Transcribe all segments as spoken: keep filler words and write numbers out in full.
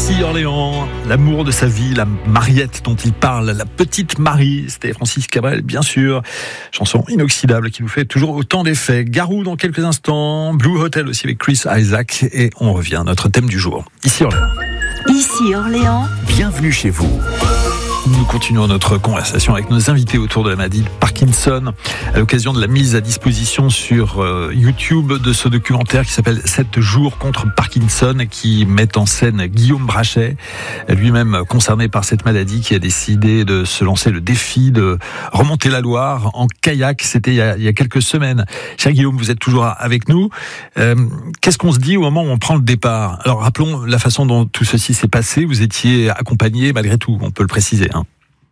Ici Orléans, l'amour de sa vie, la Mariette dont il parle, la petite Marie, c'était Francis Cabrel bien sûr, chanson inoxydable qui nous fait toujours autant d'effets. Garou dans quelques instants, Blue Hotel aussi avec Chris Isaac et on revient à notre thème du jour. Ici Orléans. Ici Orléans, bienvenue chez vous. Nous continuons notre conversation avec nos invités autour de la maladie de Parkinson à l'occasion de la mise à disposition sur euh, YouTube de ce documentaire qui s'appelle sept jours contre Parkinson, qui met en scène Guillaume Brachet, lui-même concerné par cette maladie, qui a décidé de se lancer le défi de remonter la Loire en kayak. C'était il y a, il y a quelques semaines. Cher Guillaume, vous êtes toujours avec nous. Euh, qu'est-ce qu'on se dit au moment où on prend le départ ? Alors rappelons la façon dont tout ceci s'est passé. Vous étiez accompagné malgré tout, on peut le préciser. Hein.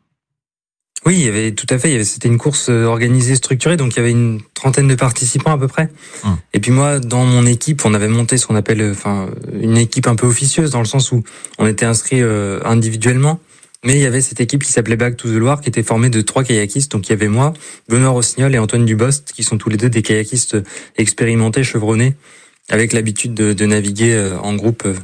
Oui, il y avait tout à fait. Il y avait, c'était une course organisée, structurée, donc il y avait une trentaine de participants à peu près. Hum. Et puis moi, dans mon équipe, on avait monté ce qu'on appelle, enfin, une équipe un peu officieuse dans le sens où on était inscrits euh, individuellement, mais il y avait cette équipe qui s'appelait Back to the Loire, qui était formée de trois kayakistes. Donc il y avait moi, Benoît Rossignol et Antoine Dubost, qui sont tous les deux des kayakistes expérimentés, chevronnés, avec l'habitude de, de naviguer euh, en groupe. Euh,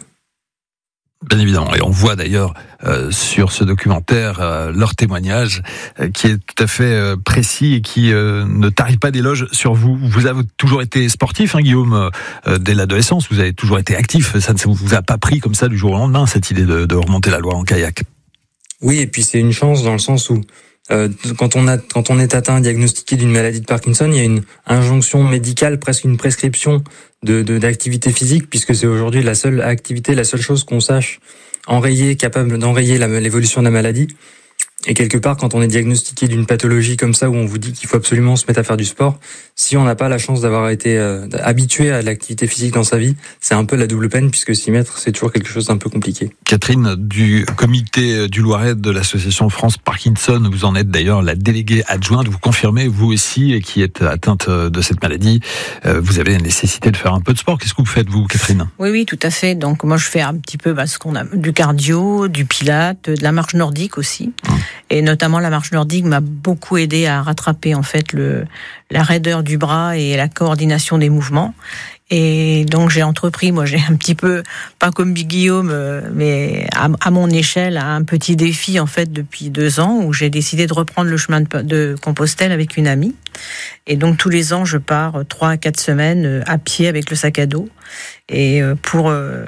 Bien évidemment, et on voit d'ailleurs euh, sur ce documentaire euh, leur témoignage euh, qui est tout à fait euh, précis et qui euh, ne tarit pas d'éloges sur vous. Vous avez toujours été sportif, hein, Guillaume, euh, dès l'adolescence, vous avez toujours été actif. Ça ne vous a pas pris comme ça du jour au lendemain, cette idée de, de remonter la Loire en kayak. Oui, et puis c'est une chance dans le sens où euh, quand on a quand on est atteint, diagnostiqué d'une maladie de Parkinson, il y a une injonction médicale, presque une prescription de, de d'activité physique, puisque c'est aujourd'hui la seule activité, la seule chose qu'on sache enrayer, capable d'enrayer la, l'évolution de la maladie. Et quelque part, quand on est diagnostiqué d'une pathologie comme ça, où on vous dit qu'il faut absolument se mettre à faire du sport, si on n'a pas la chance d'avoir été euh, habitué à l'activité physique dans sa vie, c'est un peu la double peine, puisque s'y mettre, c'est toujours quelque chose d'un peu compliqué. Catherine, du comité du Loiret de l'association France Parkinson, vous en êtes d'ailleurs la déléguée adjointe, vous confirmez, vous aussi, qui êtes atteinte de cette maladie, euh, vous avez la nécessité de faire un peu de sport. Qu'est-ce que vous faites, vous, Catherine ? Oui, oui, tout à fait. Donc moi, je fais un petit peu bah, ce qu'on a, du cardio, du pilate, de la marche nordique aussi. Hum. Et notamment la marche nordique m'a beaucoup aidé à rattraper en fait le la raideur du bras et la coordination des mouvements. Et donc j'ai entrepris, moi j'ai un petit peu, pas comme Guillaume, mais à, à mon échelle, un petit défi en fait depuis deux ans où j'ai décidé de reprendre le chemin de, de Compostelle avec une amie. Et donc tous les ans je pars trois à quatre semaines à pied avec le sac à dos et pour euh,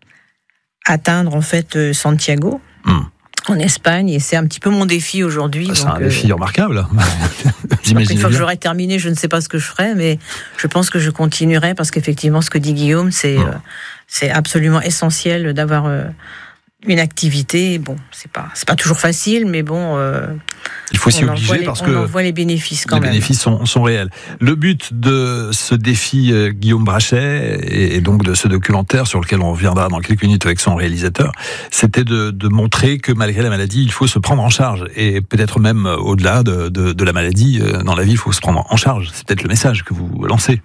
atteindre en fait Santiago. Mmh. En Espagne, et c'est un petit peu mon défi aujourd'hui. C'est donc, un défi euh, remarquable. Une fois que j'aurai terminé, je ne sais pas ce que je ferai, mais je pense que je continuerai parce qu'effectivement, ce que dit Guillaume, c'est, euh, c'est absolument essentiel d'avoir euh, une activité. Bon, c'est pas, c'est pas toujours facile, mais bon. Euh, Il faut s'y obliger les, parce on que en voit les bénéfices quand les même. Les bénéfices sont, sont réels. Le but de ce défi euh, Guillaume Brachet et, et donc de ce documentaire sur lequel on reviendra dans quelques minutes avec son réalisateur, c'était de, de montrer que malgré la maladie, il faut se prendre en charge et peut-être même au-delà de, de, de la maladie, euh, dans la vie, il faut se prendre en charge. C'est peut-être le message que vous lancez.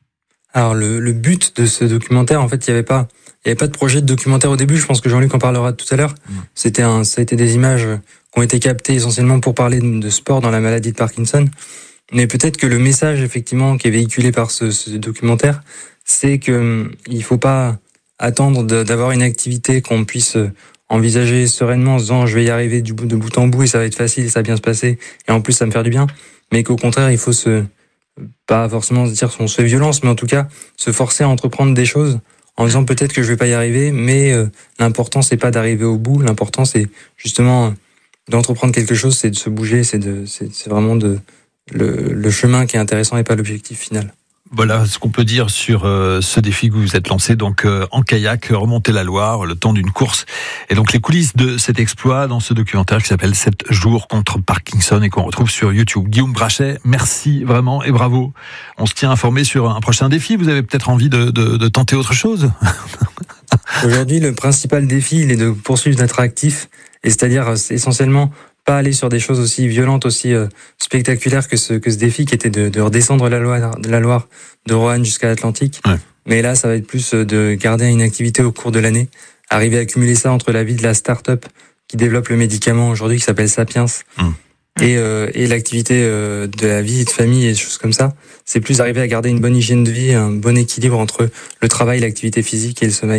Alors le, le but de ce documentaire, en fait, il n'y avait pas, il y avait pas de projet de documentaire au début. Je pense que Jean-Luc en parlera tout à l'heure. Mmh. C'était un, ça a été des images qui ont été captées essentiellement pour parler de sport dans la maladie de Parkinson. Mais peut-être que le message, effectivement, qui est véhiculé par ce, ce documentaire, c'est que il faut pas attendre de, d'avoir une activité qu'on puisse envisager sereinement en se disant je vais y arriver du bout de bout en bout et ça va être facile, ça va bien se passer et en plus ça va me faire du bien. Mais qu'au contraire, il faut se pas forcément se dire qu'on se fait violence, mais en tout cas se forcer à entreprendre des choses en disant peut-être que je vais pas y arriver, mais euh, l'important c'est pas d'arriver au bout, l'important c'est justement d'entreprendre quelque chose, c'est de se bouger, c'est de, c'est, c'est vraiment de le, le chemin qui est intéressant et pas l'objectif final. Voilà ce qu'on peut dire sur euh, ce défi que vous vous êtes lancé, donc euh, en kayak, remonter la Loire, le temps d'une course. Et donc les coulisses de cet exploit dans ce documentaire qui s'appelle sept jours contre Parkinson et qu'on retrouve sur YouTube. Guillaume Brachet, merci vraiment et bravo. On se tient informé sur un prochain défi. Vous avez peut-être envie de, de, de tenter autre chose ? Aujourd'hui, le principal défi, il est de poursuivre d'être actif, et c'est-à-dire c'est essentiellement pas aller sur des choses aussi violentes, aussi euh, spectaculaires que ce que ce défi qui était de, de redescendre la Loire, de la Loire de Roanne jusqu'à l'Atlantique. Ouais. Mais là, ça va être plus de garder une activité au cours de l'année, arriver à cumuler ça entre la vie de la start-up qui développe le médicament aujourd'hui qui s'appelle Sapiens mmh. et euh, et l'activité euh, de la vie de famille et des choses comme ça. C'est plus arriver à garder une bonne hygiène de vie, un bon équilibre entre le travail, l'activité physique et le sommeil,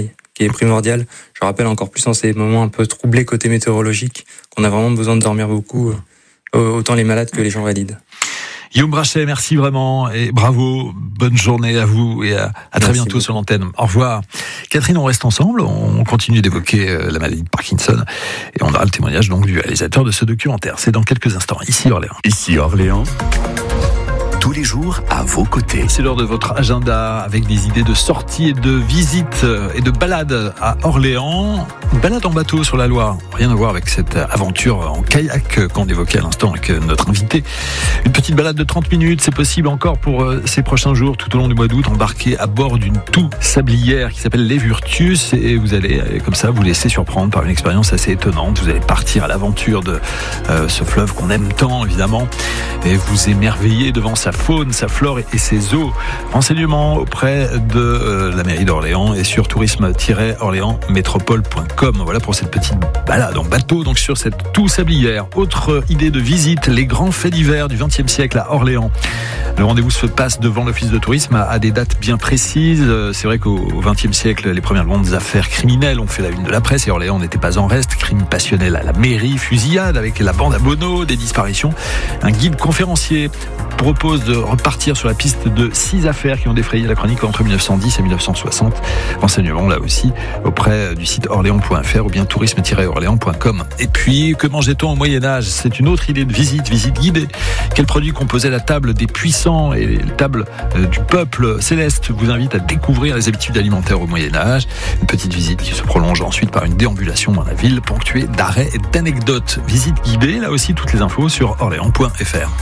qui est primordial. Je rappelle encore plus en ces moments un peu troublés côté météorologique, qu'on a vraiment besoin de dormir beaucoup, autant les malades que les gens valides. Guillaume Brachet, merci vraiment et bravo, bonne journée à vous et à, à très merci bientôt beaucoup. Sur l'antenne. Au revoir. Catherine, on reste ensemble, on continue d'évoquer la maladie de Parkinson et on aura le témoignage donc du réalisateur de ce documentaire. C'est dans quelques instants, ici Orléans. Ici Orléans. Tous les jours à vos côtés. C'est l'heure de votre agenda avec des idées de sorties et de visites et de balades à Orléans. Une balade en bateau sur la Loire. Rien à voir avec cette aventure en kayak qu'on évoquait à l'instant avec notre invité. Une petite balade de trente minutes, c'est possible encore pour ces prochains jours tout au long du mois d'août, embarqué à bord d'une toux sablière qui s'appelle les Virtus et vous allez comme ça vous laisser surprendre par une expérience assez étonnante. Vous allez partir à l'aventure de euh, ce fleuve qu'on aime tant évidemment et vous émerveiller devant sa faune, sa flore et ses eaux. Renseignements auprès de euh, la mairie d'Orléans et sur tourisme tiret orléans métropole point com. Voilà pour cette petite balade en bateau donc sur cette toux sablière. Autre idée de visite, les grands faits divers du vingtième siècle à Orléans. Le rendez-vous se passe devant l'office de tourisme à, à des dates bien précises. C'est vrai qu'au vingtième siècle, les premières grandes affaires criminelles ont fait la une de la presse et Orléans n'était pas en reste. Crime passionnel à la mairie, fusillade avec la bande à Bono, des disparitions. Un guide conférencier propose de repartir sur la piste de six affaires qui ont défrayé la chronique entre mille neuf cent dix et mille neuf cent soixante. Renseignements là aussi auprès du site orléans point f r ou bien tourisme tiret orléans point com. Et puis, que mangeait-on au Moyen-Âge ? C'est une autre idée de visite, visite guidée. Quel produit composait la table des puissants et la table du peuple céleste vous invite à découvrir les habitudes alimentaires au Moyen-Âge. Une petite visite qui se prolonge ensuite par une déambulation dans la ville ponctuée d'arrêts et d'anecdotes. Visite guidée, là aussi toutes les infos sur orléans point f r.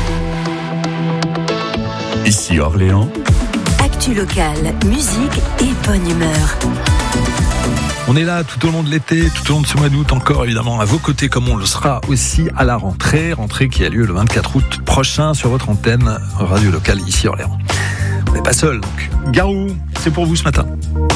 Ici Orléans. Actu locale, musique et bonne humeur. On est là tout au long de l'été, tout au long de ce mois d'août encore évidemment à vos côtés comme on le sera aussi à la rentrée. Rentrée qui a lieu le vingt-quatre août prochain sur votre antenne radio locale ici Orléans. On n'est pas seul donc. Garou, c'est pour vous ce matin.